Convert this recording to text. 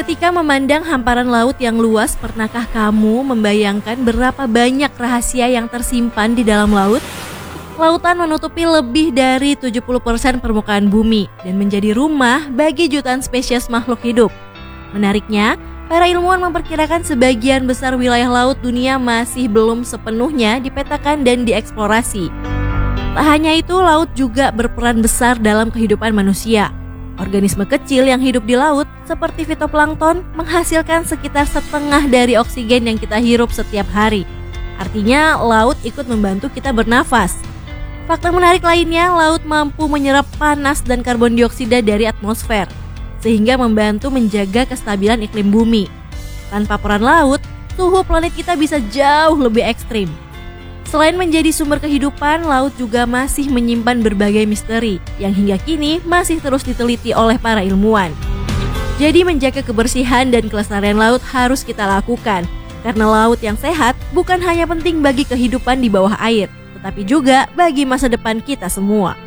Ketika memandang hamparan laut yang luas, pernahkah kamu membayangkan berapa banyak rahasia yang tersimpan di dalam laut? Lautan menutupi lebih dari 70% permukaan bumi dan menjadi rumah bagi jutaan spesies makhluk hidup. Menariknya, para ilmuwan memperkirakan sebagian besar wilayah laut dunia masih belum sepenuhnya dipetakan dan dieksplorasi. Tak hanya itu, laut juga berperan besar dalam kehidupan manusia. Organisme kecil yang hidup di laut, seperti fitoplankton, menghasilkan sekitar setengah dari oksigen yang kita hirup setiap hari. Artinya, laut ikut membantu kita bernafas. Fakta menarik lainnya, laut mampu menyerap panas dan karbon dioksida dari atmosfer, sehingga membantu menjaga kestabilan iklim bumi. Tanpa peran laut, suhu planet kita bisa jauh lebih ekstrim. Selain menjadi sumber kehidupan, laut juga masih menyimpan berbagai misteri yang hingga kini masih terus diteliti oleh para ilmuwan. Jadi menjaga kebersihan dan kelestarian laut harus kita lakukan, karena laut yang sehat bukan hanya penting bagi kehidupan di bawah air, tetapi juga bagi masa depan kita semua.